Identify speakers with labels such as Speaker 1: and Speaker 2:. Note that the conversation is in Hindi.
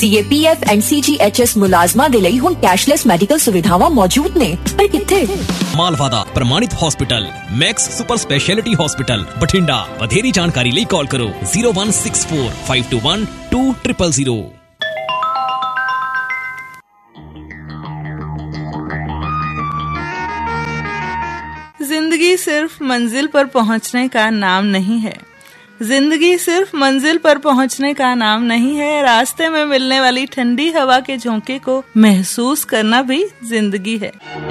Speaker 1: CAPF एंड CGHS मुलाजमा दे लई हुण कैशलैस मेडिकल सुविधावां मौजूद ने, पर कित्थे?
Speaker 2: मालवादा प्रमाणित hospital, max super speciality hospital Bathinda. वधेरी जानकारी ਲਈ कॉल करो 01645212000।
Speaker 3: जिंदगी सिर्फ मंजिल पर पहुंचने का नाम नहीं है। जिंदगी सिर्फ मंजिल पर पहुंचने का नाम नहीं है। रास्ते में मिलने वाली ठंडी हवा के झोंके को महसूस करना भी जिंदगी है।